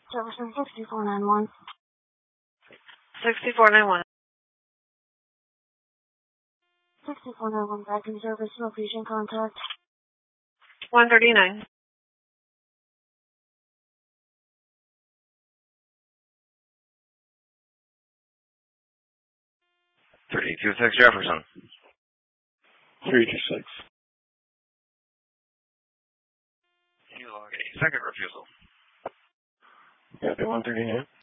Jefferson 6491. 6491. 6491, back in service, location contact. 139. Jefferson. 326. You log a second refusal. Copy 139.